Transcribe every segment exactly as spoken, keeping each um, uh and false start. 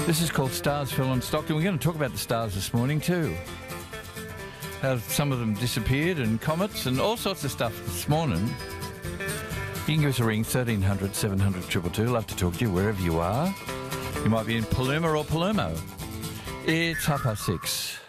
This is called Stars, Phil and Stockton. We're going to talk about the stars this morning too. How some of them disappeared, and comets and all sorts of stuff this morning. You can give us a ring, thirteen hundred, seven hundred, two two two. Love to talk to you wherever you are. You might be in Paluma or Palermo. It's half past six.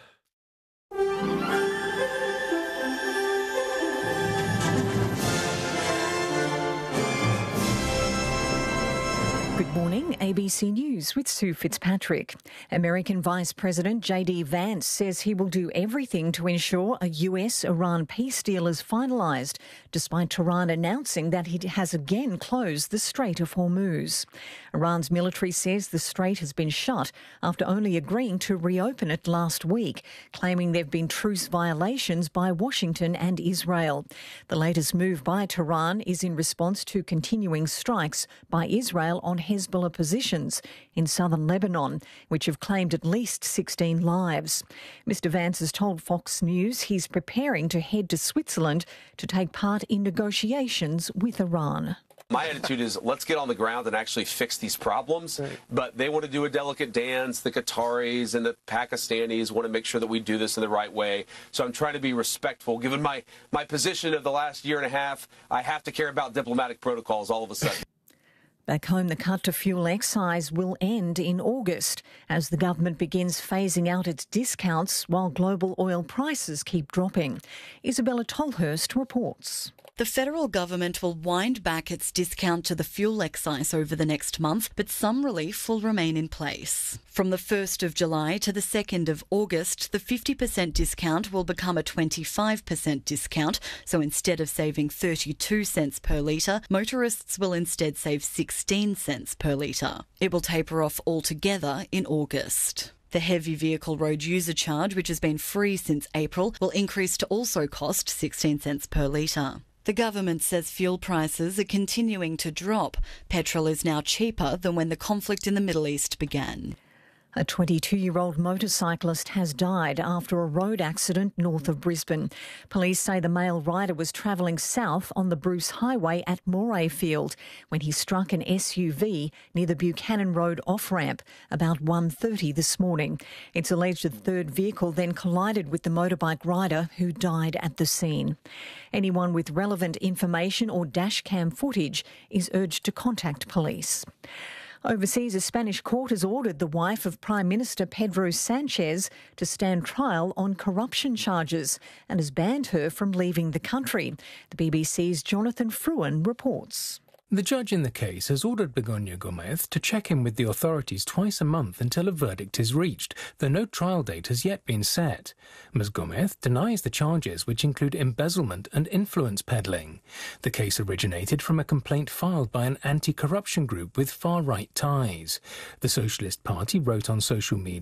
Good morning, A B C News with Sue Fitzpatrick. American Vice President J D Vance says he will do everything to ensure a U S Iran peace deal is finalised, despite Tehran announcing that it has again closed the Strait of Hormuz. Iran's military says the strait has been shut after only agreeing to reopen it last week, claiming there have been truce violations by Washington and Israel. The latest move by Tehran is in response to continuing strikes by Israel on Hezbollah positions in southern Lebanon, which have claimed at least sixteen lives. Mister Vance has told Fox News he's preparing to head to Switzerland to take part in negotiations with Iran. My attitude is let's get on the ground and actually fix these problems. Right. But they want to do a delicate dance. The Qataris and the Pakistanis want to make sure that we do this in the right way. So I'm trying to be respectful. Given my, my position of the last year and a half, I have to care about diplomatic protocols all of a sudden. Back home, the cut to fuel excise will end in August as the government begins phasing out its discounts while global oil prices keep dropping. Isabella Tolhurst reports. The federal government will wind back its discount to the fuel excise over the next month, but some relief will remain in place. From the first of July to the second of August, the fifty percent discount will become a twenty-five percent discount, so instead of saving thirty-two cents per litre, motorists will instead save sixteen cents per litre. It will taper off altogether in August. The heavy vehicle road user charge, which has been free since April, will increase to also cost sixteen cents per litre. The government says fuel prices are continuing to drop. Petrol is now cheaper than when the conflict in the Middle East began. A twenty-two-year-old motorcyclist has died after a road accident north of Brisbane. Police say the male rider was travelling south on the Bruce Highway at Morayfield when he struck an S U V near the Buchanan Road off-ramp about one thirty this morning. It's alleged the third vehicle then collided with the motorbike rider who died at the scene. Anyone with relevant information or dashcam footage is urged to contact police. Overseas, a Spanish court has ordered the wife of Prime Minister Pedro Sanchez to stand trial on corruption charges and has banned her from leaving the country. The B B C's Jonathan Fruin reports. The judge in the case has ordered Begoña Gómez to check in with the authorities twice a month until a verdict is reached, though no trial date has yet been set. Miz Gómez denies the charges, which include embezzlement and influence peddling. The case originated from a complaint filed by an anti-corruption group with far-right ties. The Socialist Party wrote on social media